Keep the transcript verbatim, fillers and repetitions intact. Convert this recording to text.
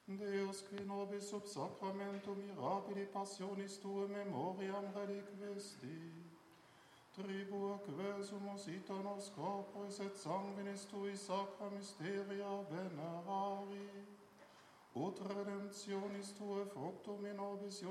Deus qui nobis sub sacramentum mirabili passionis tuae memoriam reliquisti, tribua quesumus ita nos corporis et sanguinis tui sacra mysteria venerari, ut redemptionis tuae fructum in nobis